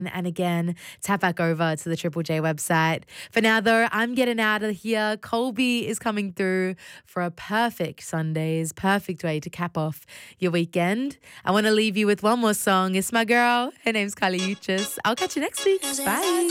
And again, tap back over to the Triple J website. For now, though, I'm getting out of here. Colby is coming through for a perfect Sundays, perfect way to cap off your weekend. I want to leave you with one more song. It's my girl. Her name's Kylie Uchis. I'll catch you next week. Bye.